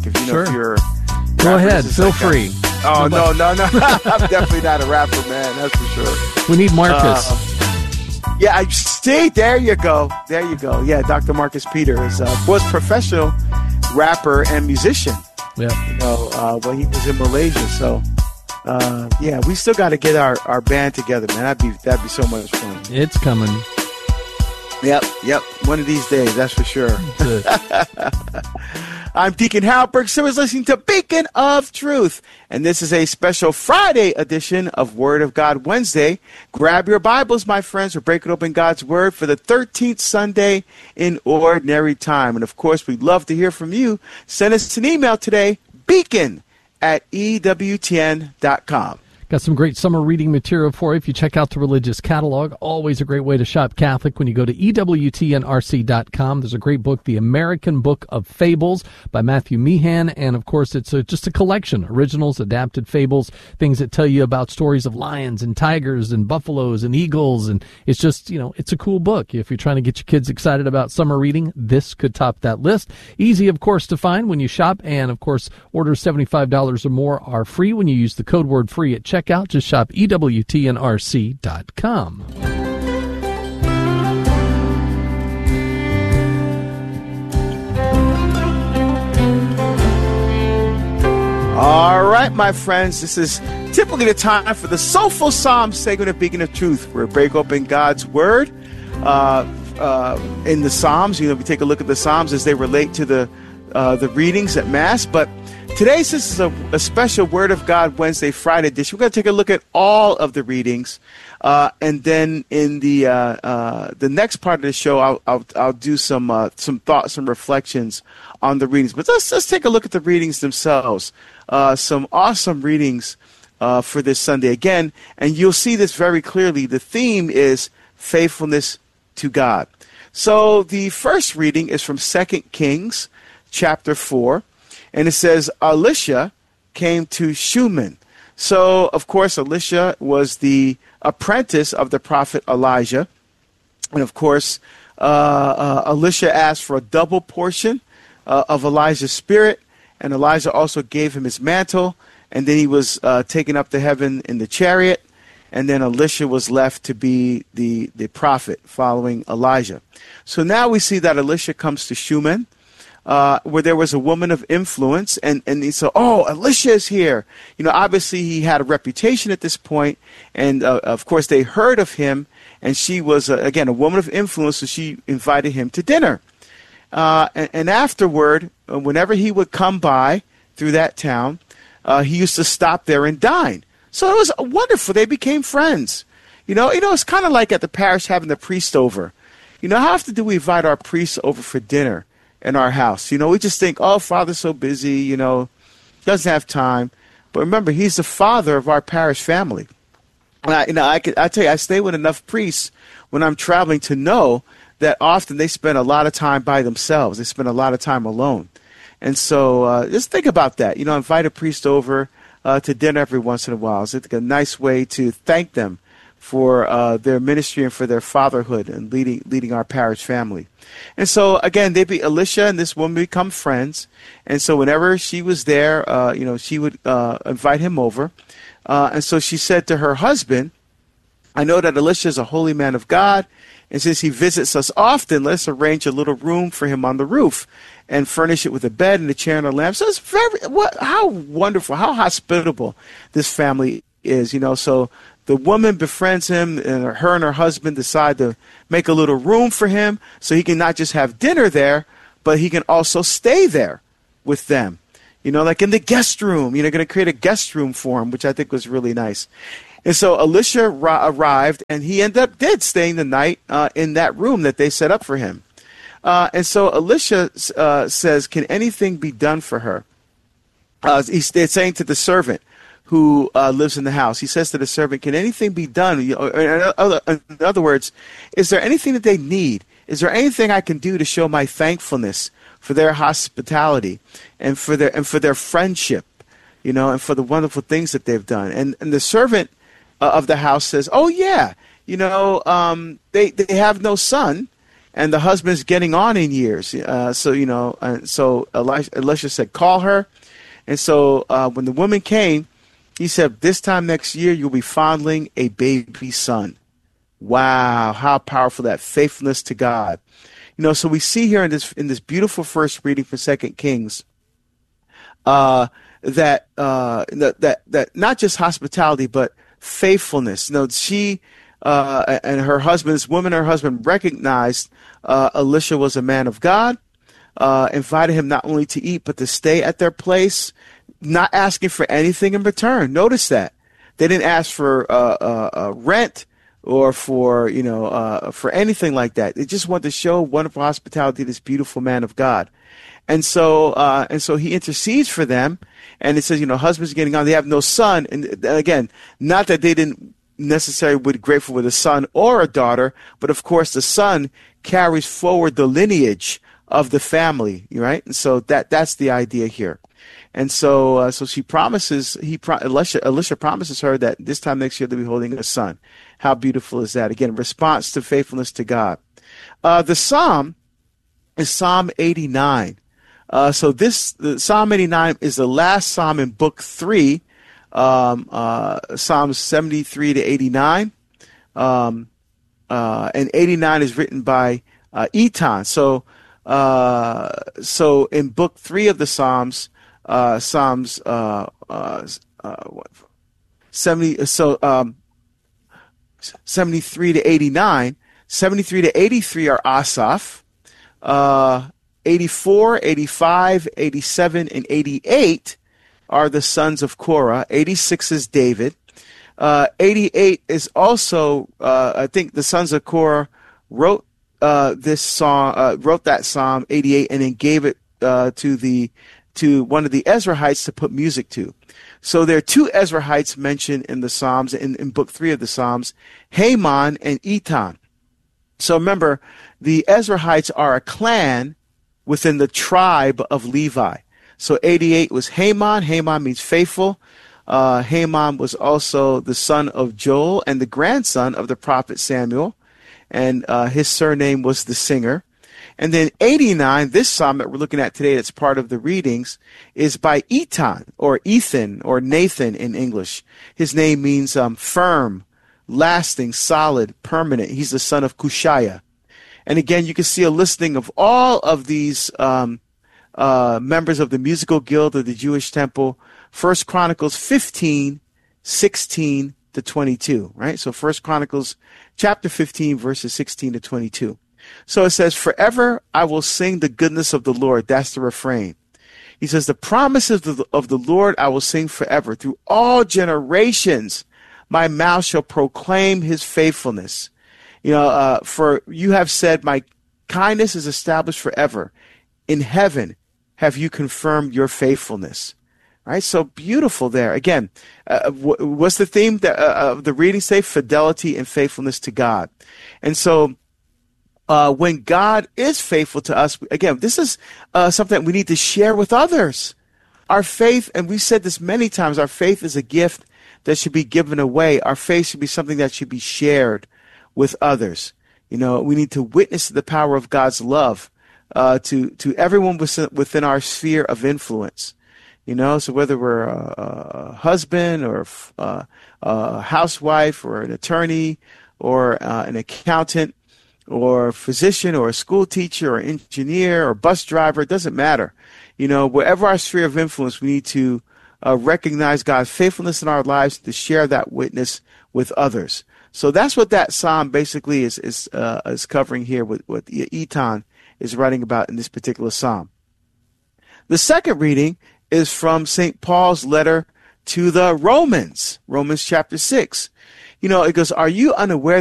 If you know Sure. if you're Go ahead. rappers, Feel it's like free. Oh, no. I'm definitely not a rapper, man. That's for sure. We need Marcus. Yeah, I see. There you go. Yeah, Dr. Marcus Peter was professional rapper and musician. Yeah. When he was in Malaysia. So, yeah, we still got to get our band together, man. That'd be so much fun. It's coming. Yep. One of these days, that's for sure. Good. I'm Deacon Harold Burke. Someone's listening to Beacon of Truth. And this is a special Friday edition of Word of God Wednesday. Grab your Bibles, my friends. We're breaking open God's Word for the 13th Sunday in Ordinary Time. And, of course, we'd love to hear from you. Send us an email today, beacon@ewtn.com. Got some great summer reading material for you if you check out the religious catalog. Always a great way to shop Catholic when you go to EWTNRC.com. There's a great book, The American Book of Fables by Matthew Meehan. And, of course, it's just a collection, originals, adapted fables, things that tell you about stories of lions and tigers and buffaloes and eagles. And it's just, it's a cool book. If you're trying to get your kids excited about summer reading, this could top that list. Easy, of course, to find when you shop. And, of course, orders $75 or more are free when you use the code word free at checkout. Just shop EWTNRC.com. All right, my friends, this is typically the time for the Soulful Psalms segment of Beacon of Truth, where we break open God's Word in the Psalms. We take a look at the Psalms as they relate to the readings at Mass. But today, this is a special Word of God Wednesday, Friday edition. We're going to take a look at all of the readings, and then in the next part of the show, I'll do some thoughts and reflections on the readings. But let's take a look at the readings themselves. Some awesome readings for this Sunday again, and you'll see this very clearly. The theme is faithfulness to God. So the first reading is from 2 Kings chapter 4. And it says, Elisha came to Shunem. So, of course, Elisha was the apprentice of the prophet Elijah. And, of course, Elisha asked for a double portion of Elijah's spirit. And Elijah also gave him his mantle. And then he was taken up to heaven in the chariot. And then Elisha was left to be the prophet following Elijah. So now we see that Elisha comes to Shunem, where there was a woman of influence, and he said, oh, Elisha is here. Obviously he had a reputation at this point, and of course they heard of him, and she was, again, a woman of influence, so she invited him to dinner. And afterward, whenever he would come by through that town, he used to stop there and dine. So it was wonderful. They became friends. It's kind of like at the parish having the priest over. How often do we invite our priests over for dinner in our house? We just think, oh, Father's so busy, doesn't have time. But remember, he's the father of our parish family. And I tell you, I stay with enough priests when I'm traveling to know that often they spend a lot of time by themselves. They spend a lot of time alone. And so just think about that. Invite a priest over to dinner every once in a while. It's a nice way to thank them for their ministry and for their fatherhood and leading our parish family. And so, again, Elisha and this woman become friends. And so whenever she was there, she would invite him over. And so she said to her husband, I know that Elisha is a holy man of God, and since he visits us often, let's arrange a little room for him on the roof and furnish it with a bed and a chair and a lamp. So it's how wonderful, how hospitable this family is, So the woman befriends him, and her husband decide to make a little room for him so he can not just have dinner there, but he can also stay there with them. Like in the guest room, going to create a guest room for him, which I think was really nice. And so Elisha arrived, and he did staying the night in that room that they set up for him. And so Elisha says, can anything be done for her? He's saying to the servant who lives in the house, he says to the servant, can anything be done? In other words, is there anything that they need? Is there anything I can do to show my thankfulness for their hospitality and for their friendship, and for the wonderful things that they've done? And the servant of the house says, oh, yeah, they have no son, and the husband's getting on in years. So Elisha said, call her. And so when the woman came, he said, this time next year, you'll be fondling a baby son. Wow, how powerful that faithfulness to God. So we see here in this beautiful first reading from 2 Kings that not just hospitality, but faithfulness. She and her husband recognized Elisha was a man of God, invited him not only to eat, but to stay at their place, not asking for anything in return. Notice that. They didn't ask for rent or for anything like that. They just wanted to show wonderful hospitality to this beautiful man of God. And so he intercedes for them, and it says, husband's getting on. They have no son. And again, not that they didn't necessarily would be grateful with a son or a daughter, but of course the son carries forward the lineage of the family, right? And so that's the idea here. And so she promises, Elisha promises her that this time next year they'll be holding a son. How beautiful is that? Again, response to faithfulness to God. The psalm is Psalm 89. Psalm 89 is the last psalm in Book 3, Psalms 73 to 89. And 89 is written by Etan. So in Book 3 of the Psalms, Psalms 73 to 89. 73 to 83 are Asaph. 84, 85, 87, and 88 are the sons of Korah. 86 is David. 88 is also, I think the sons of Korah wrote that Psalm 88 and then gave it to one of the Ezrahites to put music to. So there are two Ezrahites mentioned in the Psalms, in Book 3 of the Psalms, Heman and Etan. So remember, the Ezrahites are a clan within the tribe of Levi. So 88 was Heman. Heman means faithful. Heman was also the son of Joel and the grandson of the prophet Samuel. And his surname was the singer. And then 89, this psalm that we're looking at today that's part of the readings, is by Etan, or Ethan, or Nathan in English. His name means firm, lasting, solid, permanent. He's the son of Cushiah. And again, you can see a listing of all of these members of the musical guild of the Jewish temple. 1 Chronicles 15, 16 to 22, right? So 1 Chronicles chapter 15, verses 16 to 22. So it says, forever I will sing the goodness of the Lord. That's the refrain. He says, the promises of the Lord I will sing forever. Through all generations, my mouth shall proclaim his faithfulness. For you have said, my kindness is established forever. In heaven have you confirmed your faithfulness. Right? So beautiful there. Again, what's the theme of the reading say? Fidelity and faithfulness to God. And so when God is faithful to us, again, this is something that we need to share with others. Our faith, and we've said this many times, our faith is a gift that should be given away. Our faith should be something that should be shared with others. We need to witness the power of God's love to everyone within our sphere of influence. So whether we're a husband or a housewife or an attorney or an accountant or a physician or a school teacher or engineer or bus driver, it doesn't matter. Wherever our sphere of influence, we need to recognize God's faithfulness in our lives to share that witness with others. So that's what that psalm basically is covering here, what Etan is writing about in this particular psalm. The second reading is from St. Paul's letter to the Romans, Romans chapter 6. It goes, are you unaware